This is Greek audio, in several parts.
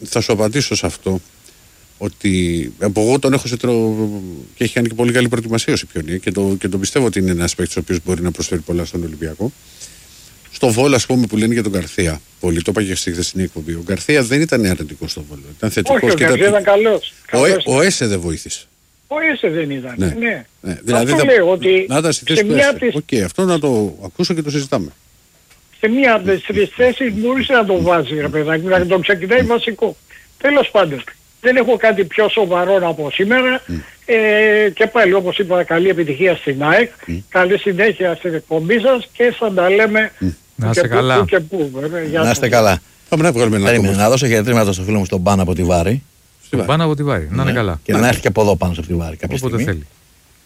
Θα σου απαντήσω σε αυτό. Ότι εγώ τον έχω και έχει κάνει και πολύ καλή προετοιμασία ο Σιπιονί και το πιστεύω ότι είναι ένας παίκτης ο οποίος μπορεί να προσφέρει πολλά στον Ολυμπιακό. Στο Βόλο, ας πούμε, που λένε για τον Γκαρθία. Πολύ το είπα και στη χθεσινή εκπομπή. Ο Γκαρθία δεν ήταν αρνητικός στο Βόλο. Ήταν θετικός. Όχι, ο Γκαρθία ήταν καλός. Ο Έσε δεν βοήθησε. Ο Έσε δεν ήταν. Ναι. Δηλαδή αυτό λέω ότι να σε μια από τις... αυτό να το ακούσω και το συζητάμε. Σε μία από τις θέσεις μπορούσε να το βάζει, ρε παιδάκι, να το ξεκινάει βασικό. Τέλος πάντων. Δεν έχω κάτι πιο σοβαρό να πω σήμερα και πάλι όπως είπα καλή επιτυχία στην ΑΕΚ, καλή συνέχεια στην εκπομπή σας και θα τα λέμε να είστε καλά. Να είστε καλά. Πάμε να βγάλουμε ένα να δώσω χαιρετήματα στο φίλο μου στον Πάνο από τη Βάρη. Στον Πάνο από τη Βάρη, να είναι καλά. Και να έρθει και από εδώ πάνω από τη Βάρη κάποια όποτε στιγμή. θέλει.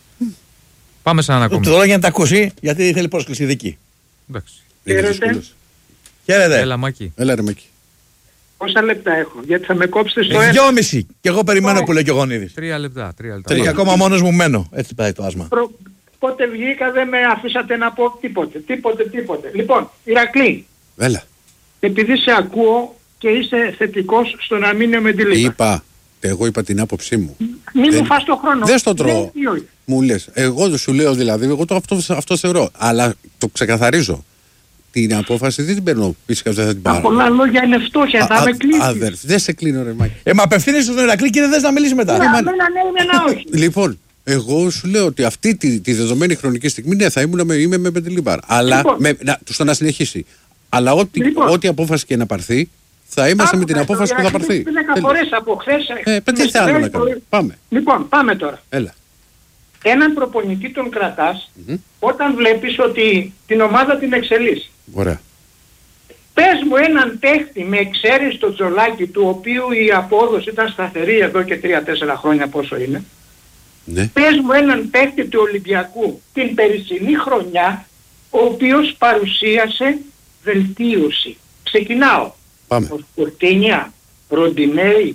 Πάμε σε έναν ακόμη. Του δω για να τα ακούσει γιατί θέλει πρόσκληση δική. Εντάξει. Χαίρετε. Έλα Μάκη. Έλα ρε Μάκη. Πόσα λεπτά έχω, γιατί θα με κόψετε στο 2,5. Και εγώ περιμένω που λέει και ο Γονίδης. 3 λεπτά. Και ακόμα μόνος μου μένω. Έτσι πάει το άσμα. Πότε βγήκα δεν με αφήσατε να πω τίποτε. Λοιπόν, Ηρακλή. Έλα. Επειδή σε ακούω και είσαι θετικός στο να μείνω με τη Λίγα. Εγώ είπα την άποψή μου. Μην μου φας το χρόνο. Δεν στο τρώω. Μου λες. Εγώ σου λέω δηλαδή, εγώ αυτό θεωρώ. Αλλά το ξεκαθαρίζω. Την απόφαση δεν την παίρνω. Φυσικά δεν θα την πάρω. Τα πολλά λόγια είναι φτώχεια. Θα με κλείσεις. Δεν σε κλείνω ρε Μάκη. Μα απευθύνεσαι στον Ηρακλή και δεν θες να μιλήσει μετά. Εμένα όχι. Λοιπόν, εγώ σου λέω ότι αυτή τη δεδομένη χρονική στιγμή ναι, θα είμαι με Πεντελίμπαρ. Αλλά στο να συνεχίσει. Αλλά ό,τι απόφαση και να πάρθει, θα είμαστε με την απόφαση που θα πάρθει. 10 φορές από χθες. Τι άλλο να κάνουμε. Πάμε. Λοιπόν, πάμε τώρα. Έλα. Έναν προπονητή τον κρατάς όταν βλέπεις ότι την ομάδα την εξελίσσει. Ωραία. Πες μου έναν παίχτη με εξαίρεση το Τζολάκι του οποίου η απόδοση ήταν σταθερή εδώ και 3-4 χρόνια πόσο είναι. Ναι. Πες μου έναν παίχτη του Ολυμπιακού την περσινή χρονιά ο οποίος παρουσίασε βελτίωση. Ξεκινάω. Πάμε. Κουρτίνια, Ροντινέη,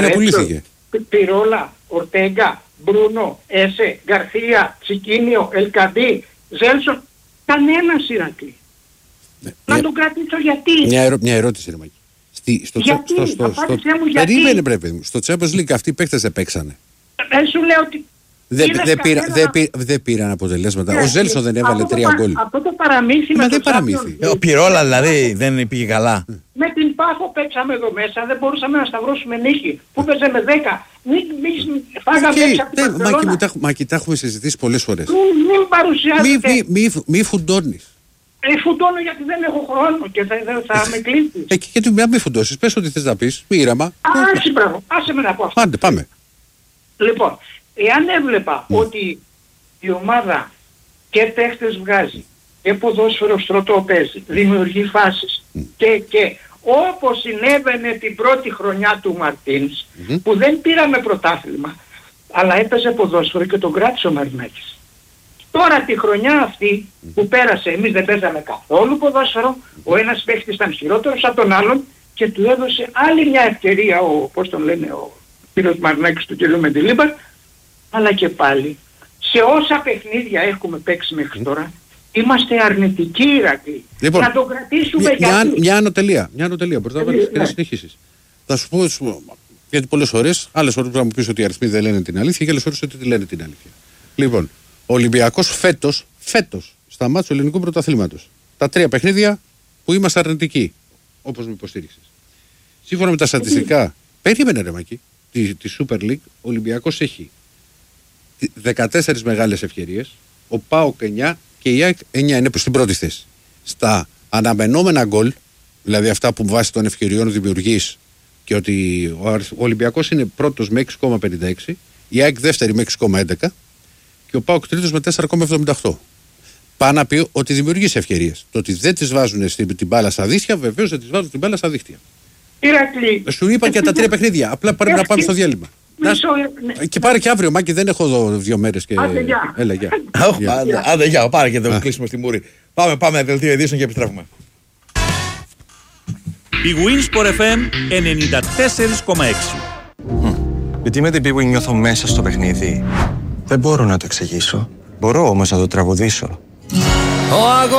Πυρόλα, Ορτέγκα, Μπρούνο, Έσε, Γκαρθία, Τσικίνιο, Ελκαντή, Ζέλσον, κανένας Ηρακλή. Να τον κρατήσω γιατί. Μια ερώτηση ρε Μάκη. Γιατί. Περίμενε πρέπει μου. Στο Champions League αυτοί οι παίκτες δεν παίξανε. Σου λέω ότι δεν πήραν αποτελέσματα. Ο Ζέλσον δεν έβαλε 3 γκολ. Αυτό το παραμύθι με το παραμύθι. Ο Πυρόλα δηλαδή δεν πήγε καλά. Με την Πάφο παίξαμε εδώ μέσα, δεν μπορούσαμε να σταυρώσουμε νίκη. Που παίζε με 10. Φάγαμε έξω από την Μπαρσελόνα. Μάκη, τα έχουμε συζητήσει πολλές φορές. Μην παρουσιάζετε. Μη φουντώνεις. Φουντώνω γιατί δεν έχω χρόνο και θα με κλείσεις. Γιατί μη φουντώσεις, πες ό,τι θες να πεις, ήρεμα. Άσε με να πω αυτό. Άντε, πάμε. Λοιπόν, εάν έβλεπα ότι η ομάδα και παίχτες βγάζει και ποδόσφαιρο στρωτό παίζει, δημιουργεί φάσεις και όπως συνέβαινε την πρώτη χρονιά του Μαρτίνς που δεν πήραμε πρωτάθλημα αλλά έπαιζε ποδόσφαιρο και τον κράτησε ο Μαρινάκης. Τώρα τη χρονιά αυτή που πέρασε εμείς δεν παίζαμε καθόλου ποδόσφαιρο, ο ένας παίχτης ήταν χειρότερος από τον άλλον και του έδωσε άλλη μια ευκαιρία πώς τον λένε ο κύριος Μαρινάκης του κύριου Μεντιλίμπαρ, αλλά και πάλι σε όσα παιχνίδια έχουμε παίξει μέχρι τώρα είμαστε αρνητικοί Ηρακλή. Λοιπόν, να το κρατήσουμε μια ανωτελεία μπορείς να βάλεις και να συνεχίσεις. Θα σου πω, γιατί πολλές φορές, άλλες φορές θα μου πεις ότι οι αριθμοί δεν λένε την αλήθεια και άλλες φορές ότι λένε την αλήθεια. Λοιπόν, ο Ολυμπιακός φέτος στα μάτς του ελληνικού πρωταθλήματος. Τα 3 παιχνίδια που είμαστε αρνητικοί, όπως με υποστήριξες. Σύμφωνα με τα στατιστικά, περίμενε ρε Μάκη, τη Super League, ο Ολυμπιακός έχει 14 μεγάλες ευκαιρίες, ο ΠΑΟΚ 9 και η ΑΕΚ 9 είναι προς την πρώτη θέση. Στα αναμενόμενα γκολ, δηλαδή αυτά που βάσει των ευκαιριών δημιουργείς και ότι ο Ολυμπιακός είναι πρώτος με 6,56, η ΑΕΚ δεύτερη με 6,11 και ο ΠΑΟΚ τρίτος με 4,78. Πάνω να πει ότι δημιουργείς ευκαιρίες. Το ότι δεν τις βάζουν την μπάλα στα δίχτυα, βεβαίως δεν τις βάζουν την μπάλα στα δίχτυα. Ηρακλή. Σου είπα και τα 3 παιχνίδια. Απλά πρέπει να πάμε στο διάλειμμα. Και πάρε και αύριο, Μάκη, δεν έχω εδώ 2 μέρες. Άντε γεια. Έλα, γεια. Άντε γεια, πάρε και το κλείσουμε στη μούρη. Πάμε δελτίο ειδήσεων και επιστρέφουμε. Η Winsport FM 94,6. Γιατί με την Big Win νιώθω μέσα στο παιχνίδι. Δεν μπορώ να το εξηγήσω. Μπορώ όμως να το τραγουδήσω.